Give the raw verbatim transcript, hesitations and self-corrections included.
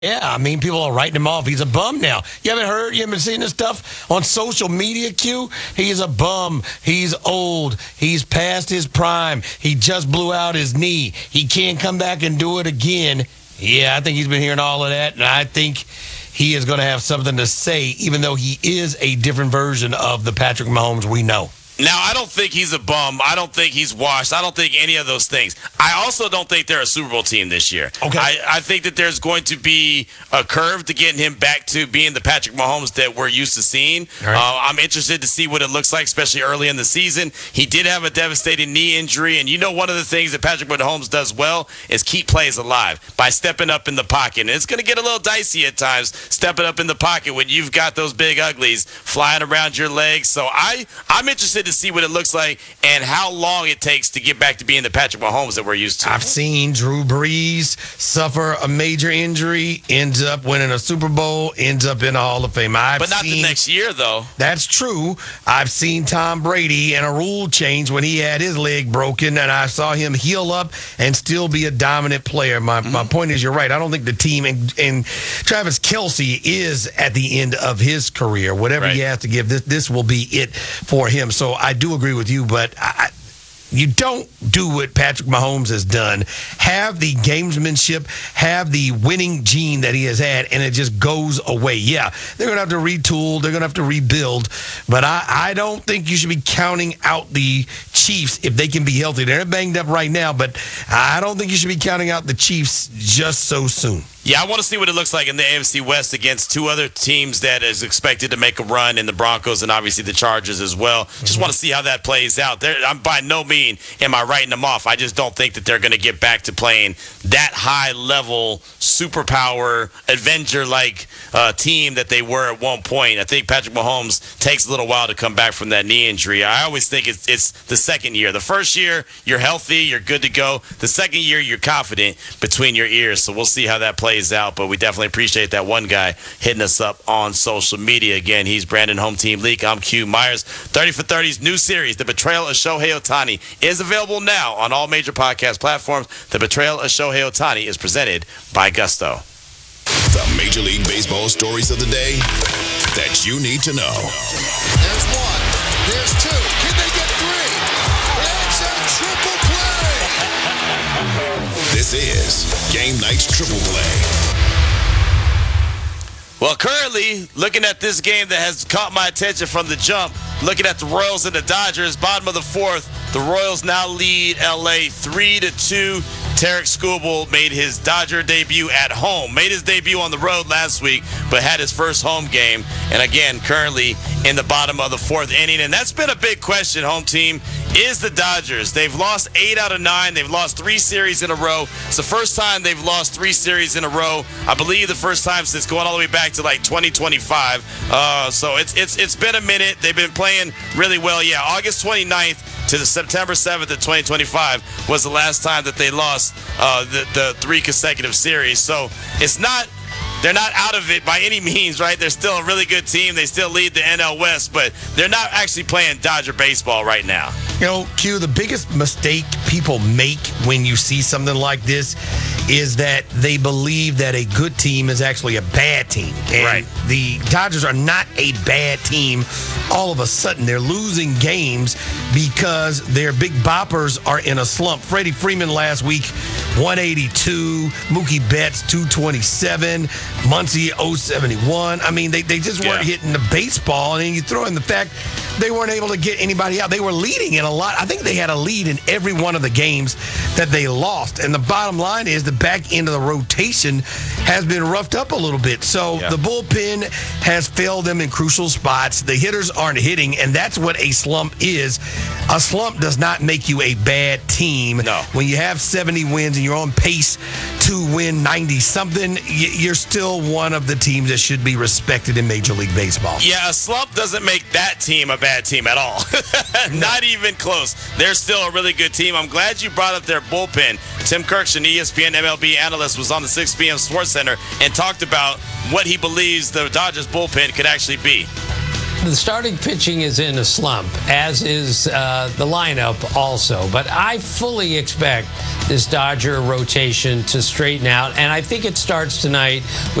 Yeah, I mean, people are writing him off. He's a bum now. You haven't heard, you haven't seen this stuff on social media, Q? He's a bum. He's old. He's past his prime. He just blew out his knee. He can't come back and do it again. Yeah, I think he's been hearing all of that, and I think he is going to have something to say, even though he is a different version of the Patrick Mahomes we know. Now, I don't think he's a bum. I don't think he's washed. I don't think any of those things. I also don't think they're a Super Bowl team this year. Okay. I, I think that there's going to be a curve to getting him back to being the Patrick Mahomes that we're used to seeing. Right. Uh, I'm interested to see what it looks like, especially early in the season. He did have a devastating knee injury, and you know one of the things that Patrick Mahomes does well is keep plays alive by stepping up in the pocket. And it's going to get a little dicey at times, stepping up in the pocket when you've got those big uglies flying around your legs. So I, I'm interested to see what it looks like and how long it takes to get back to being the Patrick Mahomes that we're used to. I've seen Drew Brees suffer a major injury, ends up winning a Super Bowl, ends up in the Hall of Fame. I've but not seen, the next year, though. That's true. I've seen Tom Brady and a rule change when he had his leg broken, and I saw him heal up and still be a dominant player. My mm-hmm. my point is, you're right. I don't think the team, and, and Travis Kelce is at the end of his career. Whatever right. he has to give, this, this will be it for him. So I do agree with you, but I, you don't do what Patrick Mahomes has done. Have the gamesmanship, have the winning gene that he has had, and it just goes away. Yeah, they're going to have to retool. They're going to have to rebuild. But I, I don't think you should be counting out the Chiefs if they can be healthy. They're banged up right now, but I don't think you should be counting out the Chiefs just so soon. Yeah, I want to see what it looks like in the A F C West against two other teams that is expected to make a run in the Broncos and obviously the Chargers as well. Mm-hmm. Just want to see how that plays out. They're, I'm by no means am I writing them off. I just don't think that they're going to get back to playing that high-level, superpower, Avenger-like uh, team that they were at one point. I think Patrick Mahomes takes a little while to come back from that knee injury. I always think it's, it's the second year. The first year, you're healthy, you're good to go. The second year, you're confident between your ears. So we'll see how that plays out, but we definitely appreciate that one guy hitting us up on social media. Again, he's Brandon Home Team Leak. I'm Q Myers. thirty for thirty's new series, The Betrayal of Shohei Ohtani, is available now on all major podcast platforms. The Betrayal of Shohei Ohtani is presented by Gusto. The Major League Baseball stories of the day that you need to know. There's one. There's two. Can they get three? It's a triple play. This is Game Night's Triple Play. Well, currently, looking at this game that has caught my attention from the jump, looking at the Royals and the Dodgers, bottom of the fourth, the Royals now lead L A three to two. Tarek Skubal made his Dodger debut at home. Made his debut on the road last week, but had his first home game. And again, currently in the bottom of the fourth inning. And that's been a big question, home team, is the Dodgers. They've lost eight out of nine. They've lost three series in a row. It's the first time they've lost three series in a row. I believe the first time since going all the way back to like twenty twenty-five. Uh, so it's it's it's been a minute. They've been playing really well. Yeah, August twenty-ninth to the September seventh of twenty twenty-five was the last time that they lost uh, the, the three consecutive series. So it's not, they're not out of it by any means, right? They're still a really good team. They still lead the N L West, but they're not actually playing Dodger baseball right now. You know, Q, the biggest mistake people make when you see something like this is that they believe that a good team is actually a bad team. And right. The Dodgers are not a bad team. All of a sudden, they're losing games because their big boppers are in a slump. Freddie Freeman last week, one eighty-two. Mookie Betts, two twenty-seven. Muncy, oh seventy-one. I mean, they, they just weren't yeah. hitting the baseball. And then you throw in the fact they weren't able to get anybody out. They were leading in a lot. I think they had a lead in every one of the games that they lost. And the bottom line is the back end of the rotation has been roughed up a little bit. So yeah. the bullpen has failed them in crucial spots. The hitters aren't hitting, and that's what a slump is. A slump does not make you a bad team. No. When you have seventy wins and you're on pace to win ninety-something, you're still one of the teams that should be respected in Major League Baseball. Yeah, a slump doesn't make that team a bad team at all. Not even close. They're still a really good team. I'm glad you brought up their bullpen. Tim Kirkshin, E S P N M L B analyst, was on the six p.m. Sports Center and talked about what he believes the Dodgers bullpen could actually be. the starting pitching is in a slump, as is uh, the lineup also. But I fully expect this Dodger rotation to straighten out, and I think it starts tonight with